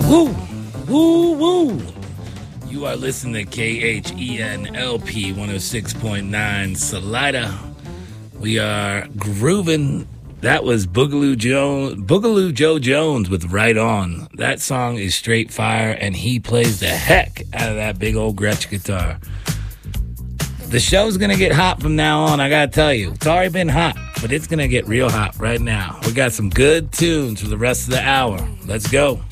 Woo! Woo! Woo! You are listening to KHENLP 106.9 Salida. We are grooving. That was Boogaloo Joe Jones with Right On. That song is straight fire, and he plays the heck out of that big old Gretsch guitar. The show's going to get hot from now on, I got to tell you. It's already been hot, but it's going to get real hot right now. We got some good tunes for the rest of the hour. Let's go.